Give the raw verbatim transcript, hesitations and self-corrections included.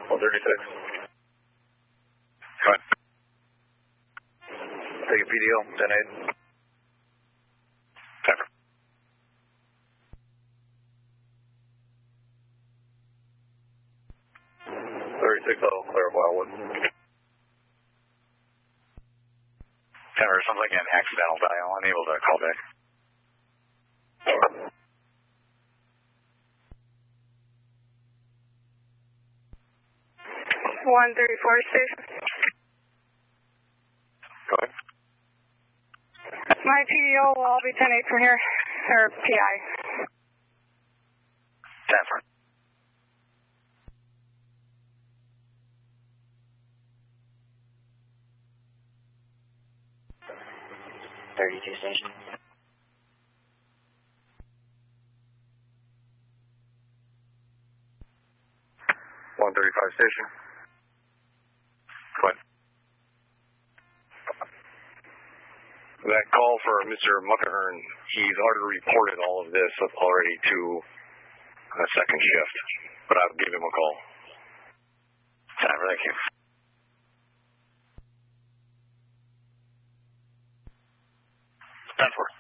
one thirty-six. Go ahead. Take a P D O, ten eight. Pepper. thirty-six, I'll clear Wildwood. Pepper, sounds like an accidental dial, unable to call back. one thirty-four station. Go ahead. My P D O will all be ten eight from here, or P I. Pepper. thirty-two station. one thirty-five station. Go ahead. That call for Mister Muckahern, he's already reported all of this already to a second shift, but I'll give him a call. Pepper, thank you. ten four.